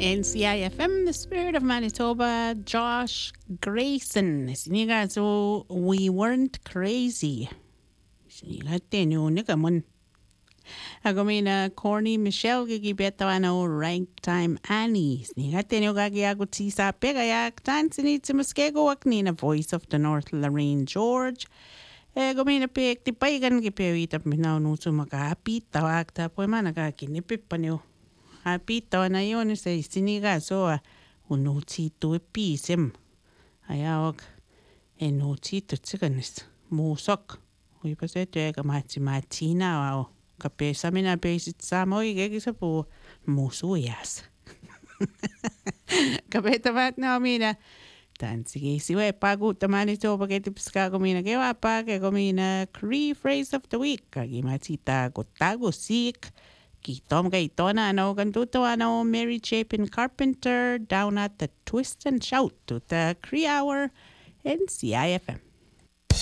NCIFM, the spirit of Manitoba, Josh Grayson. Siniga, so we weren't crazy. Siniga, tenyo nikamun. Ako may na Corny Michelle gigibeto ano rank time Annie. Siniga, tenyo gagiago tisa pegayak tan sinit muskego wakni na voice of the North Lorraine George. Gumi na pek ti paigan gipewita minaw nuso makahapit tawag tapo man nakakinipip pa niyo. Hapito na yun sa siniga so unuti tu pisim ayawag enuti tu tsiganis musok ui pa se te ka matina wa kape sa mina besit sa mo igegi sa po musuyas kape tamat na mina tan sige siwe pagu tamani to pagete piska komina ke wa pa ke komina Cree phrase of the week kagi matita gotago sik Kitom kay Tona ano gantuto ano Mary Chapin Carpenter down at the Twist and Shout to the Cree Hour in CIFM.